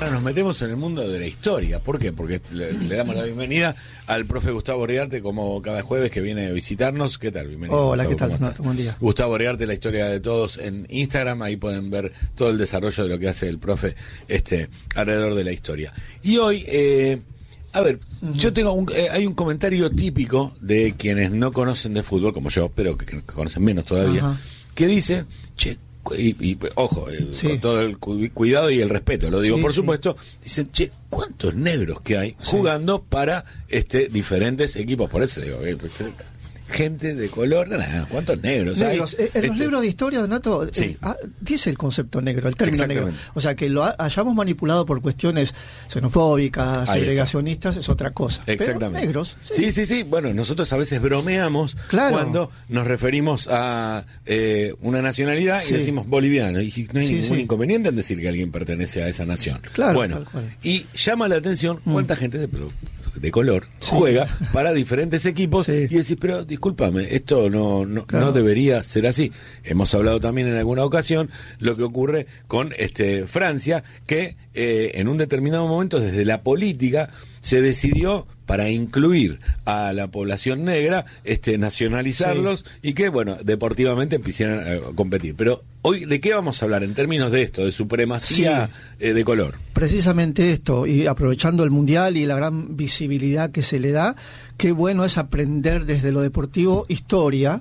Nos metemos en el mundo de la historia. ¿Por qué? Porque le damos la bienvenida al profe Gustavo Riarte, como cada jueves que viene a visitarnos. ¿Qué tal? Bienvenido. Hola, Gustavo, ¿qué tal? Buen día. Gustavo Riarte, la historia de todos en Instagram. Ahí pueden ver todo el desarrollo de lo que hace el profe alrededor de la historia. Y hoy, a ver, yo tengo hay un comentario típico de quienes no conocen de fútbol, como yo, pero que conocen menos todavía, que dice, che, y ojo, con todo el cuidado y el respeto, lo digo por supuesto, dicen, che, ¿cuántos negros que hay jugando para diferentes equipos? Por eso digo, gente de color, ¿cuántos negros hay? En los libros de historia, Donato, dice el concepto negro, el término negro. O sea, que lo hayamos manipulado por cuestiones xenofóbicas, segregacionistas, es otra cosa. Exactamente. Pero negros. Sí. Bueno, nosotros a veces bromeamos cuando nos referimos a una nacionalidad y decimos boliviano. Y no hay ningún inconveniente en decir que alguien pertenece a esa nación. Claro, bueno, y llama la atención cuánta gente de color juega para diferentes equipos y decís, pero discúlpame, esto no debería ser así. Hemos hablado también en alguna ocasión lo que ocurre con Francia, que en un determinado momento desde la política se decidió para incluir a la población negra, nacionalizarlos y que, bueno, deportivamente empezaran a competir. Pero hoy, ¿de qué vamos a hablar en términos de esto, de supremacía de color? Precisamente esto, y aprovechando el Mundial y la gran visibilidad que se le da, qué bueno es aprender desde lo deportivo historia.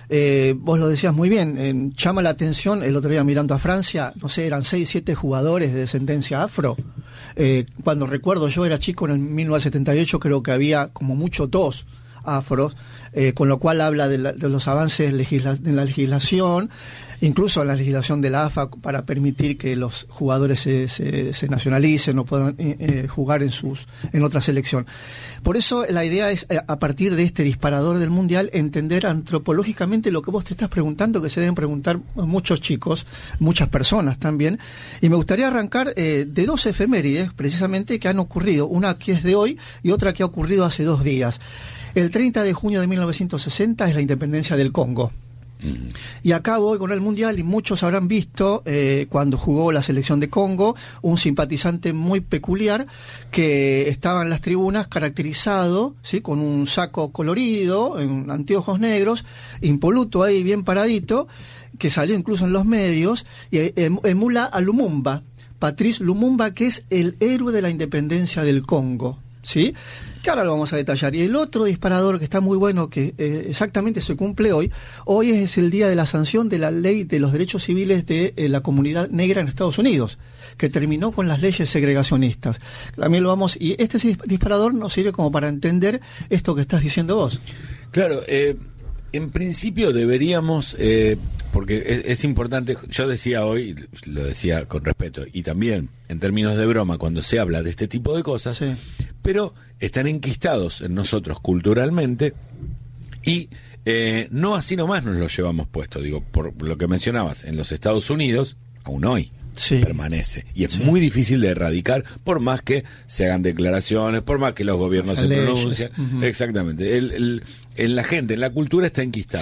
Vos lo decías muy bien, llama la atención, el otro día mirando a Francia, no sé, eran 6, 7 jugadores de descendencia afro. Cuando recuerdo, yo era chico en el 1978, creo que había como mucho 2 afros, con lo cual habla de los avances en la legislación, incluso en la legislación de la AFA, para permitir que los jugadores se nacionalicen o puedan jugar en otra selección. Por eso la idea es, a partir de este disparador del Mundial, entender antropológicamente lo que vos te estás preguntando, que se deben preguntar muchos chicos, muchas personas también. Y me gustaría arrancar de 2 efemérides, precisamente, que han ocurrido. Una que es de hoy y otra que ha ocurrido hace 2 días. El 30 de junio de 1960 es la independencia del Congo. Y acá voy con el Mundial y muchos habrán visto cuando jugó la selección de Congo un simpatizante muy peculiar que estaba en las tribunas caracterizado, ¿sí?, con un saco colorido, en anteojos negros, impoluto ahí bien paradito, que salió incluso en los medios, y emula a Lumumba, Patrice Lumumba, que es el héroe de la independencia del Congo, ¿sí?, que ahora lo vamos a detallar. Y el otro disparador que está muy bueno, que exactamente se cumple hoy es el día de la sanción de la ley de los derechos civiles de la comunidad negra en Estados Unidos, que terminó con las leyes segregacionistas. También lo vamos, y este disparador nos sirve como para entender esto que estás diciendo vos. Claro, en principio deberíamos, porque es importante, yo decía hoy, lo decía con respeto, y también en términos de broma, cuando se habla de este tipo de cosas, pero están enquistados en nosotros culturalmente y no así nomás nos lo llevamos puesto. Digo, por lo que mencionabas, en los Estados Unidos, aún hoy permanece. Y es muy difícil de erradicar, por más que se hagan declaraciones, por más que los gobiernos se pronuncien. Exactamente. En la gente, en la cultura está enquistado.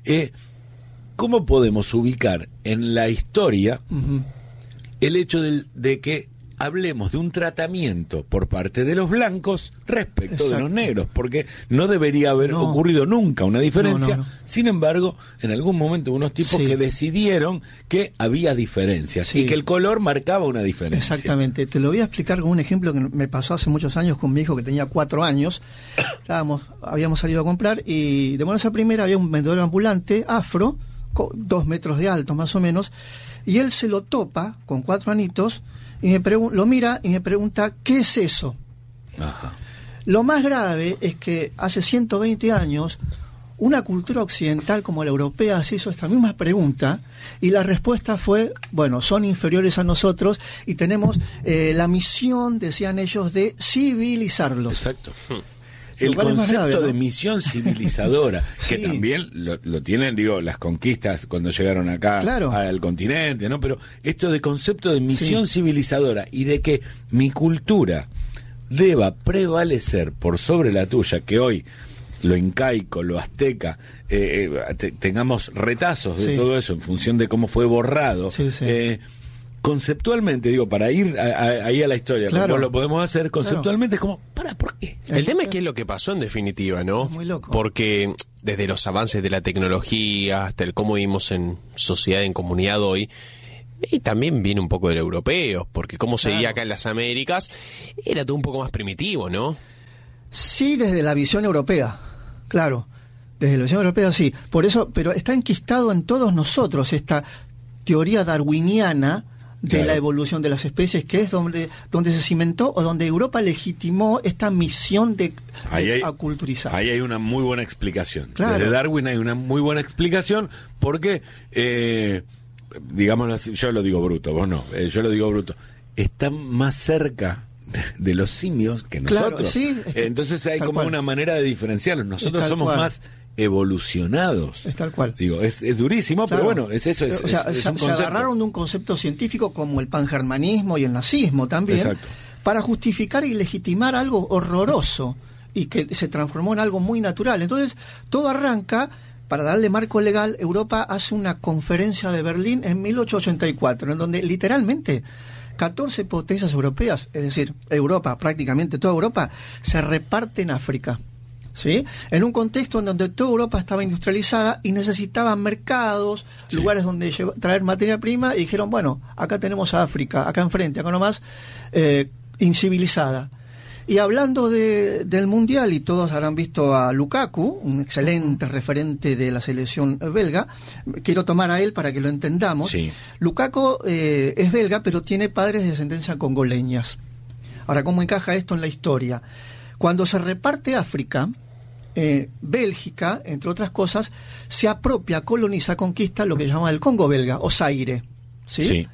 ¿Cómo podemos ubicar en la historia el hecho de que hablemos de un tratamiento por parte de los blancos respecto de los negros? Porque no debería haber ocurrido nunca una diferencia. Sin embargo, en algún momento unos tipos que decidieron que había diferencias y que el color marcaba una diferencia. Exactamente. Te lo voy a explicar con un ejemplo que me pasó hace muchos años con mi hijo, que tenía 4 años. Habíamos salido a comprar y de buenas a primera había un vendedor ambulante afro, 2 metros de alto más o menos, y él se lo topa con 4 anitos y lo mira y me pregunta, ¿qué es eso? Lo más grave es que hace 120 años una cultura occidental como la europea se hizo esta misma pregunta y la respuesta fue, bueno, son inferiores a nosotros y tenemos la misión, decían ellos, de civilizarlos. Exacto. El concepto de misión civilizadora, que también lo tienen, digo, las conquistas cuando llegaron acá al continente, ¿no? Pero esto de concepto de misión civilizadora y de que mi cultura deba prevalecer por sobre la tuya, que hoy lo incaico, lo azteca, tengamos retazos de todo eso en función de cómo fue borrado. conceptualmente, digo, para ir ahí a la historia, claro, como lo podemos hacer, conceptualmente es como, ¿por qué? El tema es qué es lo que pasó en definitiva, ¿no? Es muy loco. Porque desde los avances de la tecnología hasta el cómo vivimos en sociedad, en comunidad hoy, y también viene un poco del europeo, porque como se vivía acá en las Américas, era todo un poco más primitivo, ¿no? Sí, desde la visión europea, claro. Desde la visión europea sí. Por eso, pero está enquistado en todos nosotros esta teoría darwiniana de la evolución de las especies, que es donde se cimentó o donde Europa legitimó esta misión de aculturizar. Ahí hay una muy buena explicación. Claro. Desde Darwin hay una muy buena explicación porque, digámoslo así, yo lo digo bruto, vos no, yo lo digo bruto, están más cerca de los simios que nosotros. Claro, sí, entonces hay como cual. Una manera de diferenciarlos. Nosotros somos cual. Más evolucionados. Es tal cual. Digo, es durísimo, claro. Pero bueno, es eso. Es un se concepto. agarraron de un concepto científico como el pangermanismo y el nazismo también, exacto, para justificar y legitimar algo horroroso y que se transformó en algo muy natural. Entonces, todo arranca, para darle marco legal, Europa hace una conferencia de Berlín en 1884, en donde literalmente 14 potencias europeas, es decir, Europa, prácticamente toda Europa, se reparte en África. ¿Sí? En un contexto en donde toda Europa estaba industrializada y necesitaban mercados, sí, lugares donde traer materia prima, y dijeron, bueno, acá tenemos a África, acá enfrente, acá nomás, incivilizada. Y hablando del Mundial, y todos habrán visto a Lukaku, un excelente referente de la selección belga, quiero tomar a él para que lo entendamos. Sí. Lukaku es belga, pero tiene padres de descendencia congoleñas. Ahora, ¿cómo encaja esto en la historia? Cuando se reparte África, Bélgica, entre otras cosas, se apropia, coloniza, conquista lo que se llama el Congo belga, o Zaire. ¿Sí? Sí.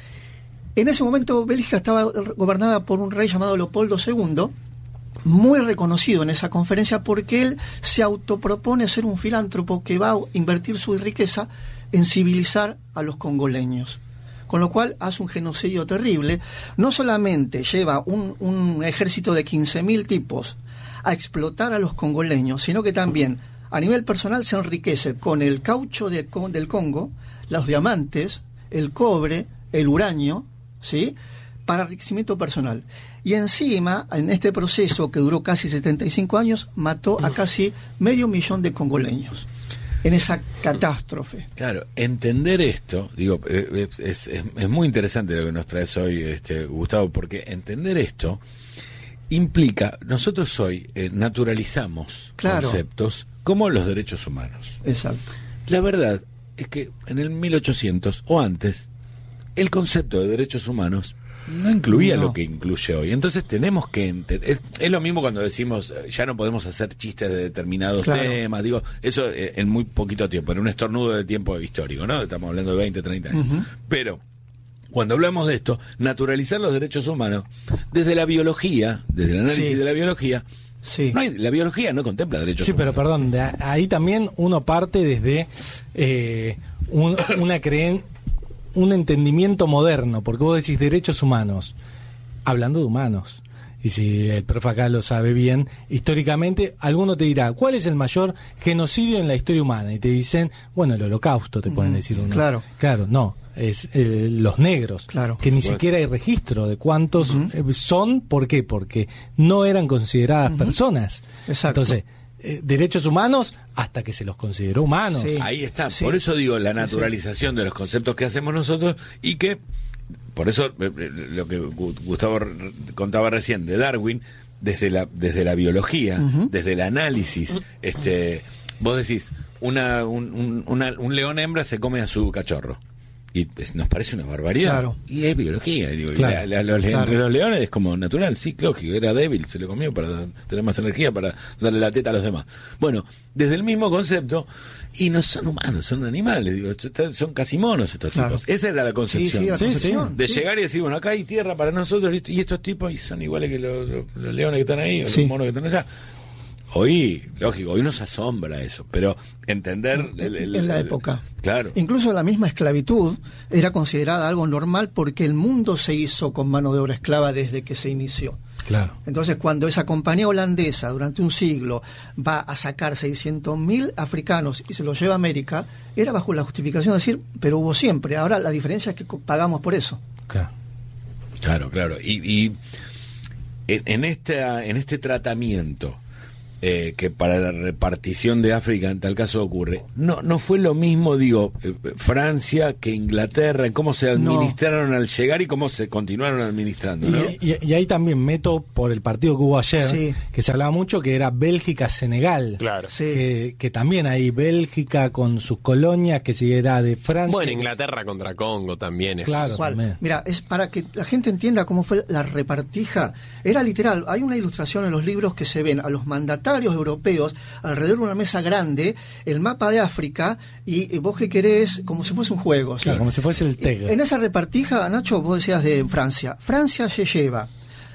En ese momento Bélgica estaba gobernada por un rey llamado Leopoldo II, muy reconocido en esa conferencia porque él se autopropone ser un filántropo que va a invertir su riqueza en civilizar a los congoleños. Con lo cual hace un genocidio terrible. No solamente lleva un ejército de 15.000 tipos a explotar a los congoleños, sino que también a nivel personal se enriquece con el caucho del Congo, los diamantes, el cobre, el uranio, ¿sí?, para enriquecimiento personal. Y encima, en este proceso que duró casi 75 años, mató a casi 500.000 de congoleños en esa catástrofe. Claro, entender esto, digo, es muy interesante lo que nos traes hoy, Gustavo, porque entender esto implica, nosotros hoy naturalizamos conceptos como los derechos humanos. Exacto. La verdad es que en el 1800 o antes, el concepto de derechos humanos no incluía lo que incluye hoy. Entonces tenemos que entender, es lo mismo cuando decimos ya no podemos hacer chistes de determinados temas, digo, eso en muy poquito tiempo, en un estornudo de tiempo histórico, ¿no? Estamos hablando de 20, 30 años. Pero cuando hablamos de esto, naturalizar los derechos humanos, desde la biología, desde el análisis de la biología, la biología no contempla derechos humanos. Sí, pero perdón, ahí también uno parte desde un entendimiento moderno, porque vos decís derechos humanos, hablando de humanos. Y si el profe acá lo sabe bien, históricamente, alguno te dirá, ¿cuál es el mayor genocidio en la historia humana? Y te dicen, bueno, el Holocausto, te pueden decir uno. Claro, no, es los negros, que ni siquiera hay registro de cuántos son. ¿Por qué? Porque no eran consideradas personas. Exacto. Entonces, derechos humanos hasta que se los consideró humanos. Sí. Ahí está. Sí. Por eso digo la naturalización de los conceptos que hacemos nosotros, y que, por eso lo que Gustavo contaba recién de Darwin, desde la biología, desde el análisis, vos decís, un león hembra se come a su cachorro. Y nos parece una barbaridad. Claro. Y es biología. Digo, entre los leones es como natural, sí, lógico. Era débil, se lo comió para tener más energía, para darle la teta a los demás. Bueno, desde el mismo concepto, y no son humanos, son animales. Digo, son casi monos estos tipos. Esa era la concepción. De llegar y decir, bueno, acá hay tierra para nosotros, y estos tipos y son iguales que los leones que están ahí, o los monos que están allá. Hoy, lógico, hoy nos asombra eso, pero entender... en la época. Claro. Incluso la misma esclavitud era considerada algo normal porque el mundo se hizo con mano de obra esclava desde que se inició. Claro. Entonces, cuando esa compañía holandesa durante un siglo va a sacar 600.000 africanos y se los lleva a América, era bajo la justificación de decir, pero hubo siempre. Ahora la diferencia es que pagamos por eso. Claro. Y en este tratamiento que para la repartición de África en tal caso ocurre, no fue lo mismo, Francia que Inglaterra, cómo se administraron al llegar y cómo se continuaron administrando, ¿no? Y ahí también meto por el partido que hubo ayer, que se hablaba mucho, que era Bélgica-Senegal. Claro. Que también ahí Bélgica con sus colonias, que si era de Francia. Bueno, Inglaterra contra Congo también es. Claro, también. Mira, es para que la gente entienda cómo fue la repartija. Era literal, hay una ilustración en los libros que se ven a los mandatarios europeos alrededor de una mesa grande, el mapa de África, y vos que querés, como si fuese un juego, ¿sí? Claro, como si fuese el Tigre. En esa repartija, Nacho, vos decías de Francia se lleva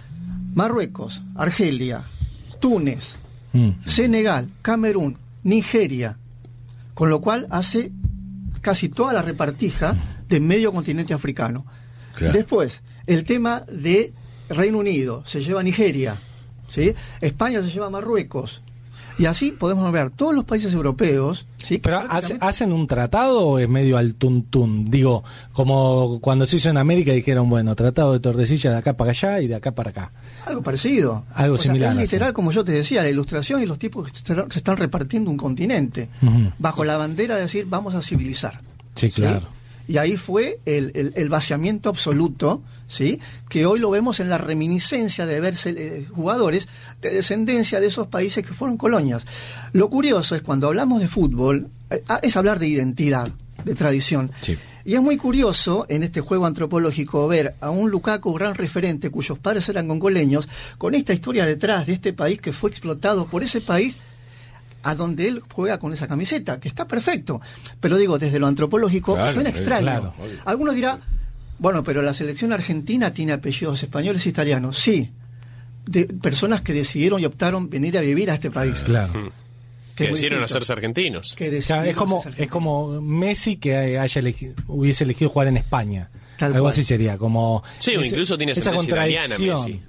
Marruecos, Argelia, Túnez, Senegal, Camerún, Nigeria, con lo cual hace casi toda la repartija de medio continente africano. Claro. Después, el tema de Reino Unido, se lleva Nigeria, ¿sí? España se lleva Marruecos, y así podemos ver todos los países europeos, ¿sí? Pero ¿hacen un tratado o es medio al tuntún? Digo, como cuando se hizo en América dijeron, bueno, tratado de Tordesillas de acá para allá y de acá para acá. Algo parecido. Algo similar. Es literal, como yo te decía, la ilustración y los tipos que se están repartiendo un continente, bajo la bandera de decir, vamos a civilizar. Sí, claro. Y ahí fue el vaciamiento absoluto, ¿sí? Que hoy lo vemos en la reminiscencia de verse jugadores de descendencia de esos países que fueron colonias. Lo curioso es cuando hablamos de fútbol, es hablar de identidad, de tradición. Sí. Y es muy curioso en este juego antropológico ver a un Lukaku, gran referente, cuyos padres eran congoleños, con esta historia detrás de este país que fue explotado por ese país a donde él juega con esa camiseta, que está perfecto. Pero digo, desde lo antropológico, suena extraño. Claro. Algunos dirán, bueno, pero la selección argentina tiene apellidos españoles e italianos. Sí, de personas que decidieron y optaron venir a vivir a este país. Claro. Que decidieron hacerse argentinos. Es como Messi que hubiese elegido jugar en España. Algo así sería, como... Sí, o incluso tiene esa italiana, Messi.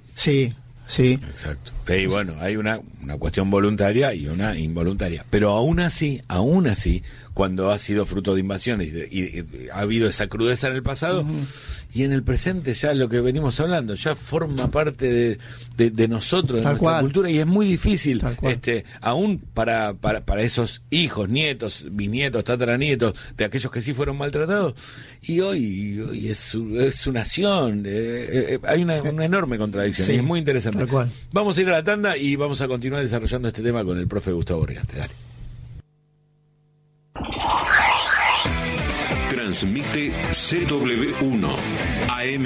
Sí. Exacto. Y bueno, hay una cuestión voluntaria y una involuntaria. Pero aún así, cuando ha sido fruto de invasiones y ha habido esa crudeza en el pasado, y en el presente ya lo que venimos hablando, ya forma parte de nosotros, de nuestra cultura, y es muy difícil, aún para esos hijos, nietos, bisnietos, tataranietos, de aquellos que sí fueron maltratados, y hoy es su nación, hay una enorme contradicción, y es muy interesante. Vamos a ir a la tanda y vamos a continuar desarrollando este tema con el profe Gustavo Riarte. Dale. Transmite CW1 AM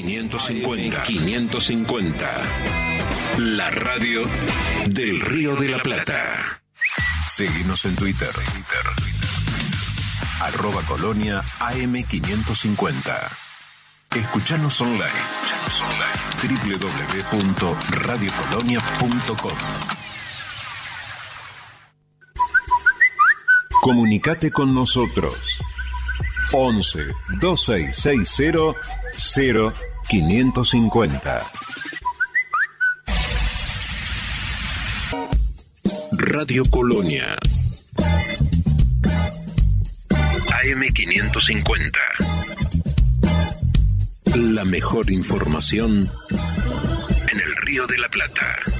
550. La radio del Río de la Plata. Seguinos en Twitter. @Colonia AM 550. Escuchanos online. www.radiocolonia.com. Comunicate con nosotros. 11 2660 0550. Radio Colonia AM 550. La mejor información en el Río de la Plata.